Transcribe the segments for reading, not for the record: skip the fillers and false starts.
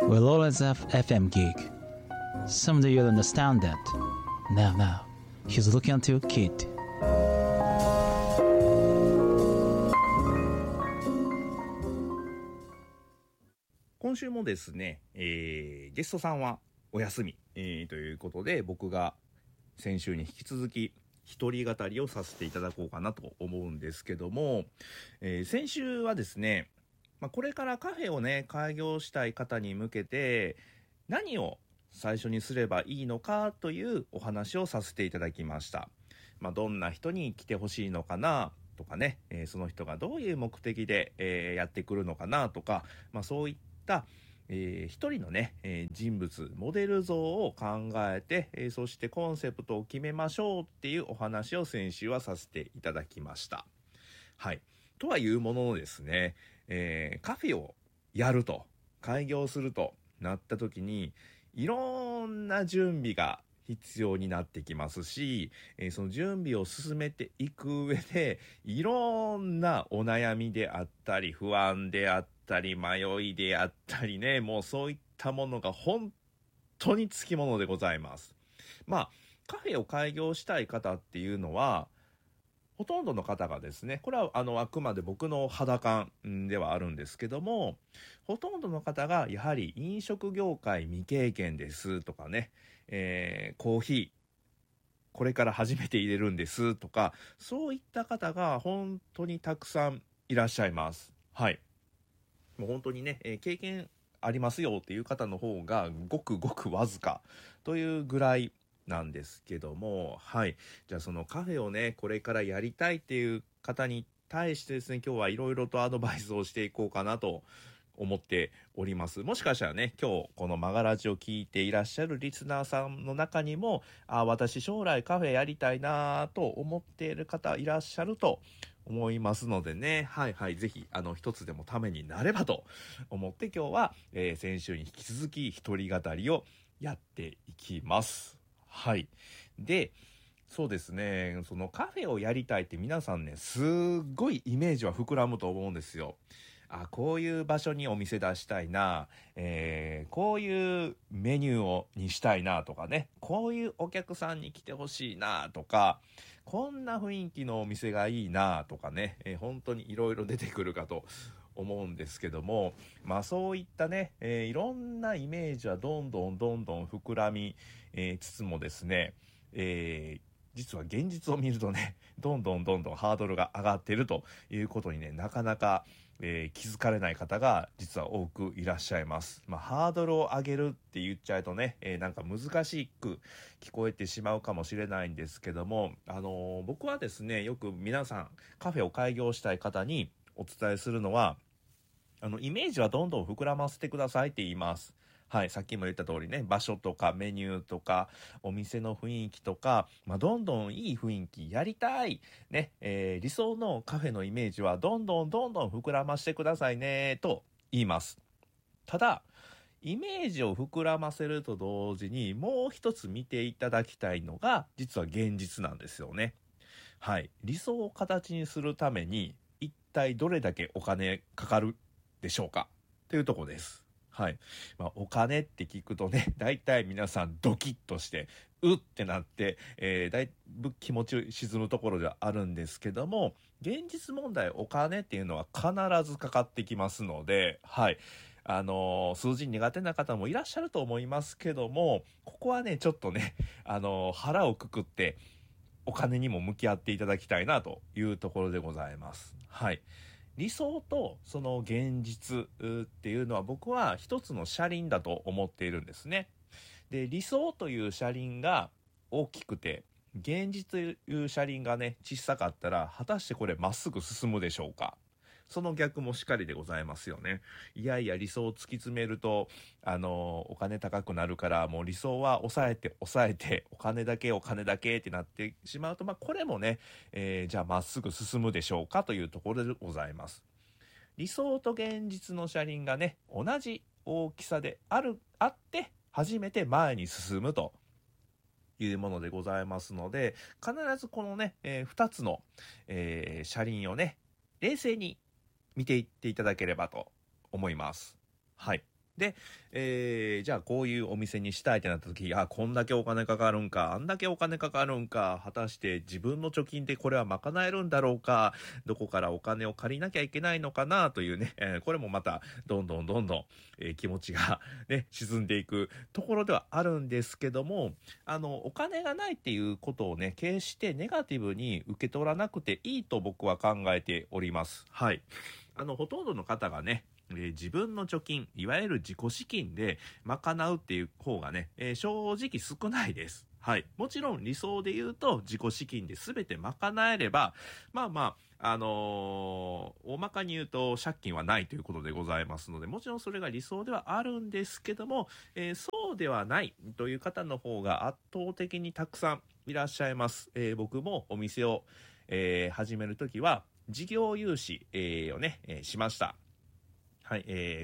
We'll always have FM gig. Someday you'll understand that. Now, he's looking at you, kid. 今週もですね、ゲストさんはお休み、ということで、僕が先週に引き続き一人語りをさせていただこうかなと思うんですけども、先週はですね、これからカフェをね開業したい方に向けて何を最初にすればいいのかというお話をさせていただきました。どんな人に来てほしいのかなとかね、その人がどういう目的で、やってくるのかなとか、そういった一人のね、人物モデル像を考えて、そしてコンセプトを決めましょうっていうお話を先週はさせていただきました。はい。とはいうもののですね、カフェをやると開業するとなった時にいろんな準備が必要になってきますし、その準備を進めていく上でいろんなお悩みであったり不安であったり迷いであったりね、もうそういったものが本当につきものでございます。カフェを開業したい方っていうのはほとんどの方がですね、これはあくまで僕の肌感ではあるんですけども、ほとんどの方がやはり飲食業界未経験ですとかね、コーヒーこれから初めて入れるんですとか、そういった方が本当にたくさんいらっしゃいます。はい。もう本当にね、経験ありますよっていう方の方がごくごくわずかというぐらいなんですけども、はい。じゃあそのカフェをねこれからやりたいっていう方に対してですね、今日はいろいろとアドバイスをしていこうかなと思っております。もしかしたらね、今日このマガラジを聞いていらっしゃるリスナーさんの中にも、私将来カフェやりたいなと思っている方いらっしゃると思いますのでね、ぜひ一つでもためになればと思って今日は、先週に引き続き一人語りをやっていきます。はい。で、そうですね、そのカフェをやりたいって皆さんね、すっごいイメージは膨らむと思うんですよ。こういう場所にお店出したいな、こういうメニューにしたいなとかね、こういうお客さんに来てほしいなとか、こんな雰囲気のお店がいいなとかね、本当にいろいろ出てくるかと思うんですけども、そういったね、いろんなイメージはどんどん膨らみ、つつもですね、実は現実を見るとね、どんどんハードルが上がっているということにね、なかなか、気づかれない方が実は多くいらっしゃいます。ハードルを上げるって言っちゃうとね、なんか難しく聞こえてしまうかもしれないんですけども、僕はですね、よく皆さんカフェを開業したい方にお伝えするのは、イメージはどんどん膨らませてくださいって言います。はい、さっきも言った通りね、場所とかメニューとかお店の雰囲気とか、どんどんいい雰囲気やりたいね、理想のカフェのイメージはどんどん膨らませてくださいねと言います。ただイメージを膨らませると同時にもう一つ見ていただきたいのが実は現実なんですよね。はい、理想を形にするために一体どれだけお金かかるでしょうかというところです。はい。お金って聞くとね、大体皆さんドキッとして、うってなって、だいぶ気持ち沈むところではあるんですけども、現実問題お金っていうのは必ずかかってきますので、はい。数字苦手な方もいらっしゃると思いますけども、ここはね、ちょっとね、腹をくくって、お金にも向き合っていただきたいなというところでございます。はい。理想とその現実っていうのは僕は一つの車輪だと思っているんですね。で、理想という車輪が大きくて、現実という車輪がね、小さかったら、果たしてこれまっすぐ進むでしょうか。その逆もしかりでございますよね。いやいや理想を突き詰めるとお金高くなるからもう理想は抑えてお金だけってなってしまうとこれもね、じゃあまっすぐ進むでしょうかというところでございます。理想と現実の車輪がね同じ大きさであって初めて前に進むというものでございますので、必ずこのね、2つの、車輪をね冷静に見ていっていただければと思います。はい。 で、じゃあこういうお店にしたいってなった時、こんだけお金かかるんか、あんだけお金かかるんか、果たして自分の貯金でこれは賄えるんだろうか、どこからお金を借りなきゃいけないのかなというね、これもまたどんどん、気持ちがね、沈んでいくところではあるんですけども、お金がないっていうことをね、決してネガティブに受け取らなくていいと僕は考えております。はい。ほとんどの方がね、自分の貯金、いわゆる自己資金で賄うっていう方がね、正直少ないです。はい。もちろん理想で言うと自己資金で全て賄えれば、大まかに言うと借金はないということでございますので、もちろんそれが理想ではあるんですけども、そうではないという方の方が圧倒的にたくさんいらっしゃいます。僕もお店を、始めるときは事業融資、をね、しました。はい、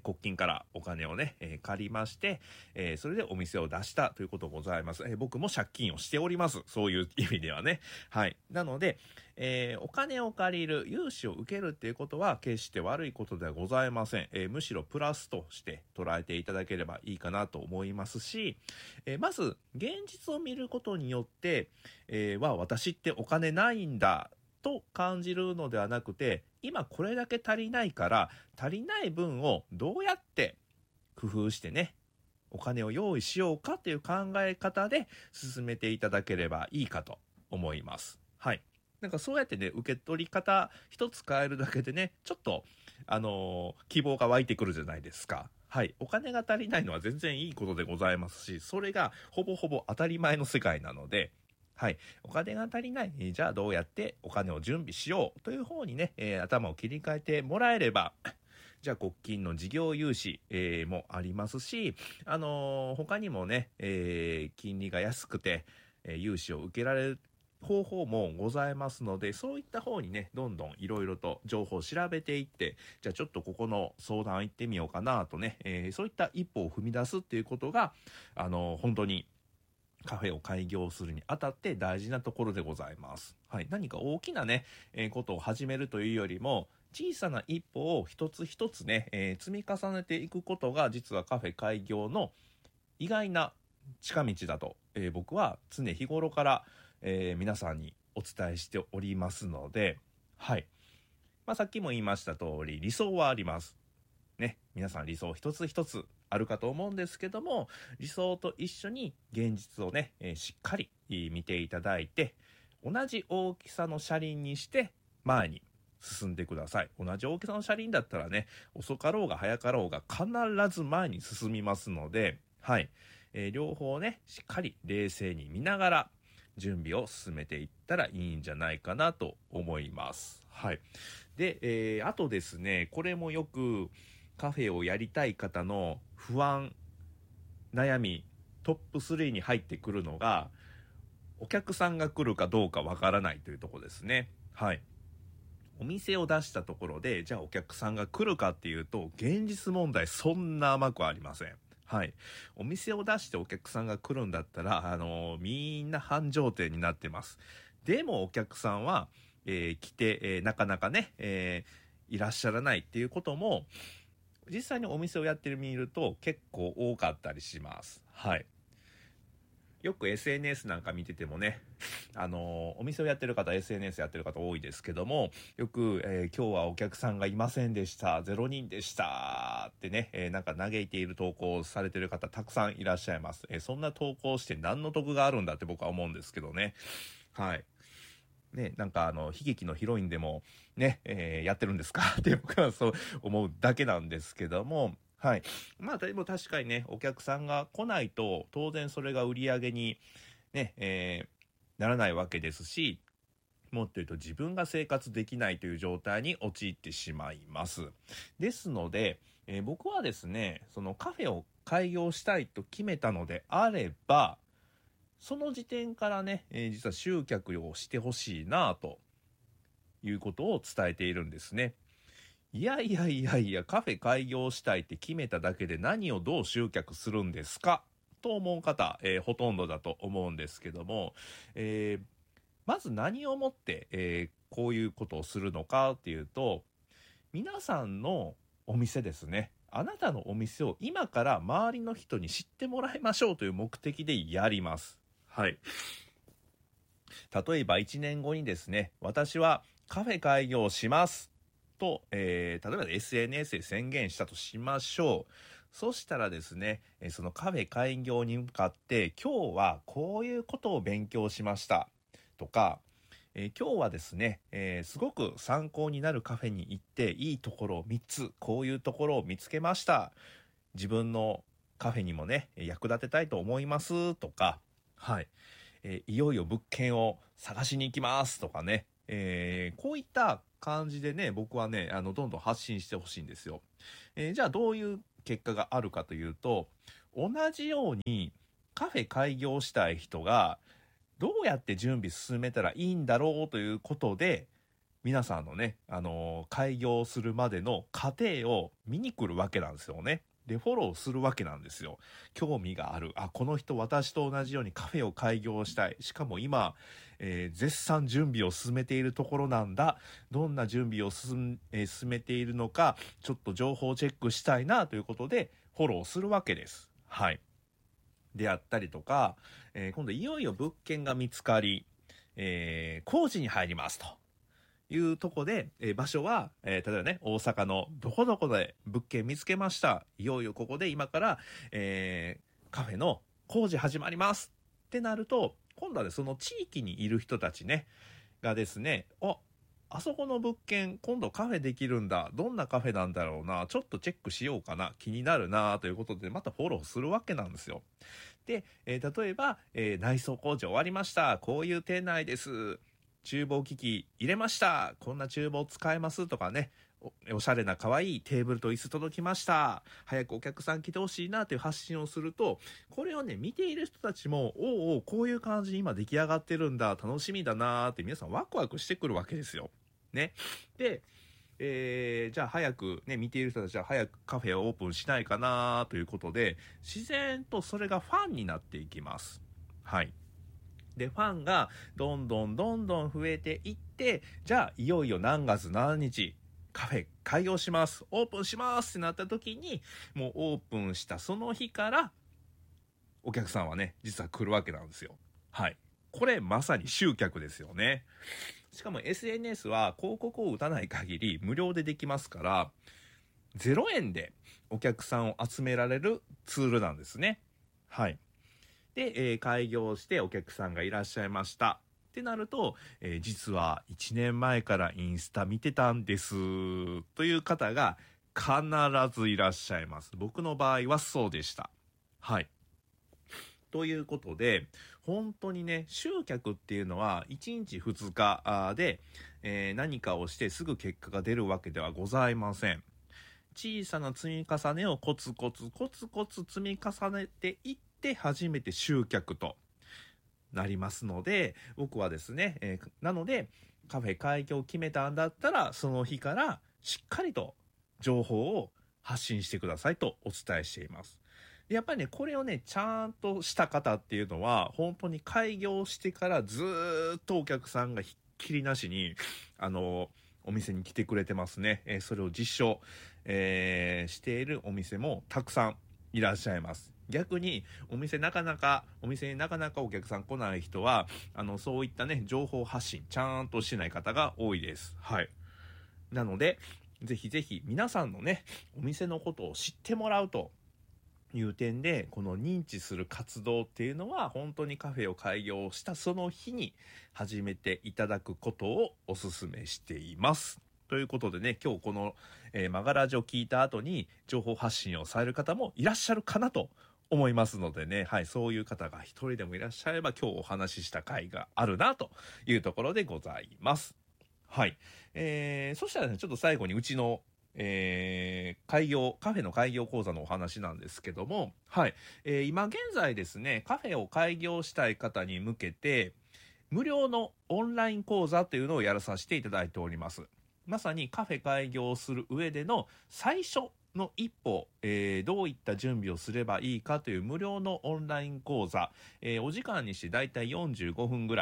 国金からお金をね、借りまして、それでお店を出したということございます。僕も借金をしております。そういう意味ではね。はい。なので、お金を借りる、融資を受けるっていうことは決して悪いことではございません。むしろプラスとして捉えていただければいいかなと思いますし、まず、現実を見ることによって、私ってお金ないんだ、と感じるのではなくて、今これだけ足りないから足りない分をどうやって工夫してね、お金を用意しようかという考え方で進めていただければいいかと思います。はい。なんかそうやってね、受け取り方一つ変えるだけでね、ちょっと希望が湧いてくるじゃないですか。はい。お金が足りないのは全然いいことでございますし、それがほぼほぼ当たり前の世界なので、はい。お金が足りない。じゃあどうやってお金を準備しようという方にね、頭を切り替えてもらえれば、じゃあ国金の事業融資、もありますし、他にもね、金利が安くて、融資を受けられる方法もございますので、そういった方にね、どんどんいろいろと情報を調べていって、じゃあちょっとここの相談行ってみようかなとね、そういった一歩を踏み出すっていうことが、本当にカフェを開業するにあたって大事なところでございます。はい。何か大きなね、ことを始めるというよりも、小さな一歩を一つ一つね、積み重ねていくことが実はカフェ開業の意外な近道だと、僕は常日頃から、皆さんにお伝えしておりますので、はい。さっきも言いました通り、理想はあります。ね、皆さん理想一つ一つあるかと思うんですけども、理想と一緒に現実をね、しっかり見ていただいて、同じ大きさの車輪にして前に進んでください。同じ大きさの車輪だったらね、遅かろうが早かろうが必ず前に進みますので、はい、両方ね、しっかり冷静に見ながら準備を進めていったらいいんじゃないかなと思います。はい。で、あとですね、これもよくカフェをやりたい方の不安、悩み、トップ3に入ってくるのが、お客さんが来るかどうかわからないというところですね。はい。お店を出したところで、じゃあお客さんが来るかっていうと、現実問題そんな甘くはありません。はい。お店を出してお客さんが来るんだったら、みんな繁盛店になってます。でもお客さんは、来て、なかなかね、いらっしゃらないっていうことも、実際にお店をやってみると結構多かったりします。はい。よく SNS なんか見ててもね、お店をやってる方、SNS やってる方多いですけども、よく、今日はお客さんがいませんでした、0人でしたってね、なんか嘆いている投稿をされてる方たくさんいらっしゃいます。そんな投稿して何の得があるんだって僕は思うんですけどね。はい。ね、なんか悲劇のヒロインでもね、やってるんですかって僕はそう思うだけなんですけども、はい。でも確かにね、お客さんが来ないと当然それが売り上げにね、ならないわけですし、もっと言うと自分が生活できないという状態に陥ってしまいます。ですので、僕はですね、そのカフェを開業したいと決めたのであれば、その時点からね、実は集客をしてほしいなということを伝えているんですね。いや、カフェ開業したいって決めただけで何をどう集客するんですかと思う方、ほとんどだと思うんですけども、まず何をもって、こういうことをするのかっていうと、皆さんのお店ですね。 あなたのお店を今から周りの人に知ってもらいましょうという目的でやります。はい。例えば1年後にですね、私はカフェ開業しますと、例えば SNS で宣言したとしましょう。そしたらですね、そのカフェ開業に向かって今日はこういうことを勉強しましたとか、今日はですね、すごく参考になるカフェに行っていいところを3つ、こういうところを見つけました。自分のカフェにもね、役立てたいと思いますとか、はい。いよいよ物件を探しに行きますとかね、こういった感じでね、僕はね、どんどん発信してほしいんですよ。じゃあどういう結果があるかというと、同じようにカフェ開業したい人がどうやって準備進めたらいいんだろうということで、皆さんのね、開業するまでの過程を見に来るわけなんですよね。で、フォローするわけなんですよ。興味がある。あ、この人私と同じようにカフェを開業したい。しかも今、絶賛準備を進めているところなんだ。どんな準備を進めているのか、ちょっと情報チェックしたいなということで、フォローするわけです。はい。であったりとか、今度いよいよ物件が見つかり、工事に入りますというとこで、場所は、例えばね、大阪のどこどこで物件見つけました。いよいよここで今から、カフェの工事始まりますってなると、今度はね、その地域にいる人たちね、がですね、あそこの物件、今度カフェできるんだ。どんなカフェなんだろうな。ちょっとチェックしようかな。気になるな。ということで、またフォローするわけなんですよ。で、例えば、内装工事終わりました。こういう店内です。厨房機器入れました。こんな厨房使えますとかね。おしゃれな可愛いテーブルと椅子届きました。早くお客さん来てほしいなという発信をすると、これをね、見ている人たちも、おうこういう感じに今出来上がってるんだ、楽しみだなーって皆さんワクワクしてくるわけですよ。ね。で、じゃあ早くね、見ている人たちは早くカフェをオープンしないかなということで、自然とそれがファンになっていきます。はい。で、ファンがどんどん増えていって、じゃあいよいよ何月何日、カフェ開業します、オープンしますってなった時に、もうオープンしたその日からお客さんはね、実は来るわけなんですよ。はい。これまさに集客ですよね。しかも SNS は広告を打たない限り無料でできますから、0円でお客さんを集められるツールなんですね。はい。で、開業してお客さんがいらっしゃいましたってなると、実は1年前からインスタ見てたんですという方が必ずいらっしゃいます。僕の場合はそうでした。はい。ということで、本当にね、集客っていうのは1日2日で、何かをしてすぐ結果が出るわけではございません。小さな積み重ねをコツコツ積み重ねていって初めて集客となりますので、僕はですね、なのでカフェ開業を決めたんだったらその日からしっかりと情報を発信してくださいとお伝えしています。やっぱりね、これをね、ちゃんとした方っていうのは、本当に開業してからずーっとお客さんがひっきりなしに、お店に来てくれてますね。それを実証、しているお店もたくさんいらっしゃいます。逆に、お店になかなかお客さん来ない人は、そういったね、情報発信、ちゃんとしてない方が多いです。はい。なので、ぜひぜひ皆さんのね、お店のことを知ってもらうと、いう点でこの認知する活動っていうのは本当にカフェを開業したその日に始めていただくことをお勧めしています。ということでね、今日この、マガラジを聞いた後に情報発信をされる方もいらっしゃるかなと思いますのでね、はい、そういう方が一人でもいらっしゃれば今日お話しした回があるなというところでございます。はい。そしたらね、ちょっと最後にうちのカフェの開業講座のお話なんですけども、はい。今現在ですね、カフェを開業したい方に向けて、無料のオンライン講座というのをやらさせていただいております。まさにカフェ開業する上での最初の一歩、どういった準備をすればいいかという無料のオンライン講座、お時間にしてだいたい45分ぐらい、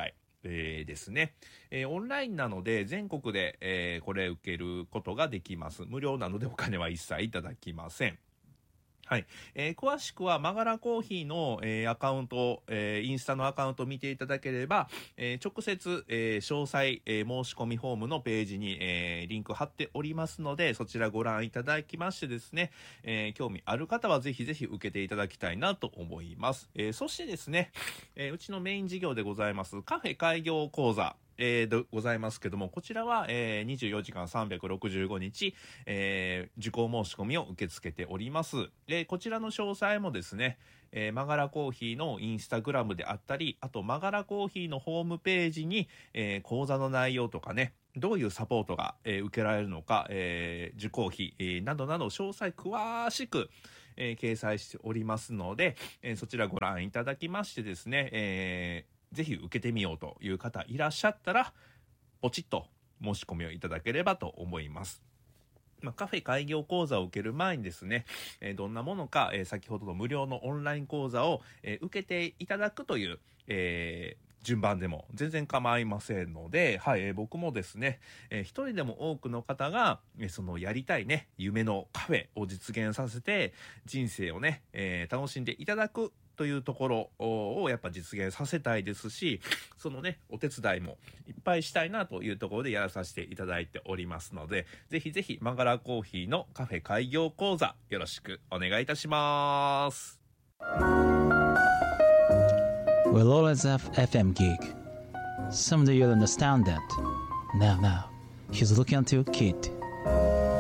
ですね、オンラインなので全国で、これ受けることができます。無料なのでお金は一切いただきません。はい。詳しくは、マガラコーヒーの、アカウント、インスタのアカウントを見ていただければ、直接、詳細、申し込みフォームのページに、リンク貼っておりますので、そちらご覧いただきましてですね、興味ある方はぜひぜひ受けていただきたいなと思います。そしてですね、うちのメイン事業でございますカフェ開業講座、でございますけども、こちらは、24時間365日、受講申し込みを受け付けております。こちらの詳細もですね、マガラコーヒーのインスタグラムであったり、あとマガラコーヒーのホームページに、講座の内容とかね、どういうサポートが、受けられるのか、受講費、などなど詳細詳しく、掲載しておりますので、そちらご覧いただきましてですね、ぜひ受けてみようという方いらっしゃったら、ポチッと申し込みをいただければと思います。カフェ開業講座を受ける前にですね、どんなものか、先ほどの無料のオンライン講座を、受けていただくという、順番でも全然構いませんので、はい、僕もですね、一人でも多くの方が、そのやりたいね、夢のカフェを実現させて、人生をね、楽しんでいただくというところをやっぱ実現させたいですし、そのね、お手伝いもいっぱいしたいなというところでやらさせていただいておりますので、ぜひぜひマガラコーヒーのカフェ開業講座よろしくお願いいたします。 We'll always have FM gig. Someday you'll understand that. Now, he's looking at your kid.